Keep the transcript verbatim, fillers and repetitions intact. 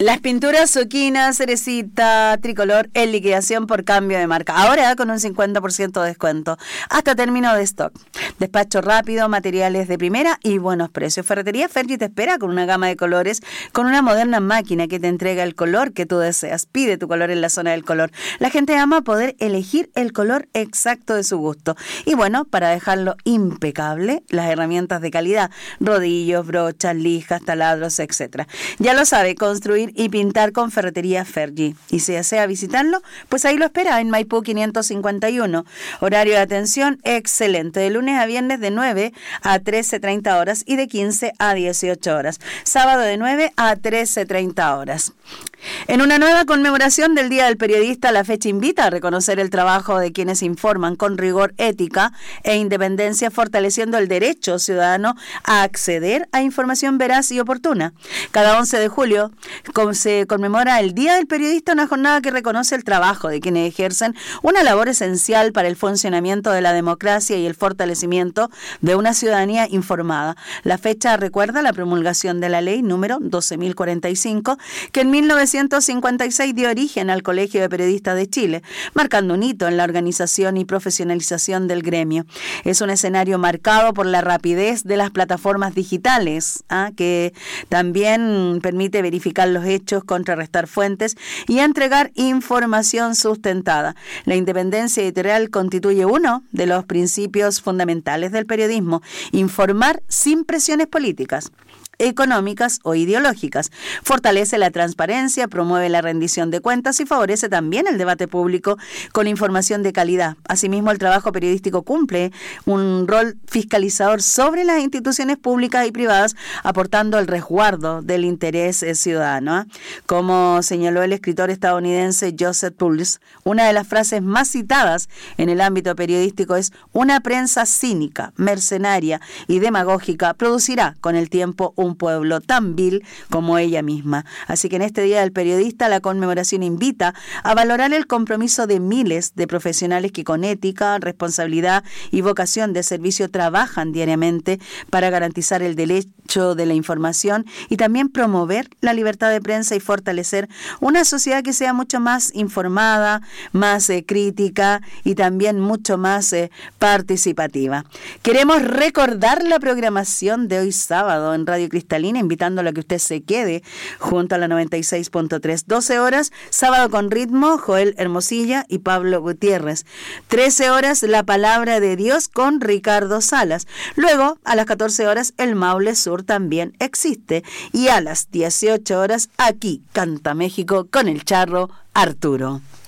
Las pinturas Suquina, Cerecita, Tricolor en liquidación por cambio de marca. Ahora con un cincuenta por ciento de descuento. Hasta término de stock. Despacho rápido, materiales de primera y buenos precios. Ferretería Fergie te espera con una gama de colores, con una moderna máquina que te entrega el color que tú deseas. Pide tu color en la zona del color. La gente ama poder elegir el color exacto de su gusto. Y bueno, para dejarlo impecable, las herramientas de calidad. Rodillos, brochas, lijas, taladros, etcétera. Ya lo sabe, construir y pintar con Ferretería Fergie. Y si desea visitarlo, pues ahí lo espera en Maipú quinientos cincuenta y uno. Horario de atención excelente, de lunes a viernes de nueve a trece treinta horas y de quince a dieciocho horas. Sábado de nueve a trece treinta horas. En una nueva conmemoración del Día del Periodista, la fecha invita a reconocer el trabajo de quienes informan con rigor, ética e independencia, fortaleciendo el derecho ciudadano a acceder a información veraz y oportuna. Cada once de julio se conmemora el Día del Periodista, una jornada que reconoce el trabajo de quienes ejercen una labor esencial para el funcionamiento de la democracia y el fortalecimiento de una ciudadanía informada. La fecha recuerda la promulgación de la ley número doce mil cuarenta y cinco, que en mil novecientos cincuenta y seis dio origen al Colegio de Periodistas de Chile, marcando un hito en la organización y profesionalización del gremio. Es un escenario marcado por la rapidez de las plataformas digitales, ¿ah? que también permite verificar los hechos, contrarrestar fuentes y entregar información sustentada. La independencia editorial constituye uno de los principios fundamentales del periodismo: informar sin presiones políticas, económicas o ideológicas. Fortalece la transparencia, promueve la rendición de cuentas y favorece también el debate público con información de calidad. Asimismo, el trabajo periodístico cumple un rol fiscalizador sobre las instituciones públicas y privadas, aportando el resguardo del interés ciudadano. Como señaló el escritor estadounidense Joseph Pulse, una de las frases más citadas en el ámbito periodístico es: una prensa cínica, mercenaria y demagógica producirá con el tiempo un pueblo tan vil como ella misma. Así que en este Día del Periodista, la conmemoración invita a valorar el compromiso de miles de profesionales que con ética, responsabilidad y vocación de servicio trabajan diariamente para garantizar el derecho de la información y también promover la libertad de prensa y fortalecer una sociedad que sea mucho más informada, más eh, crítica y también mucho más eh, participativa. Queremos recordar la programación de hoy sábado en Radio Cristalina, invitándolo a que usted se quede junto a la noventa y seis punto tres. doce horas, Sábado con Ritmo, Joel Hermosilla y Pablo Gutiérrez. trece horas, La Palabra de Dios con Ricardo Salas. Luego, a las catorce horas, El Maule Sur también existe. Y a las dieciocho horas, aquí Canta México con el charro Arturo.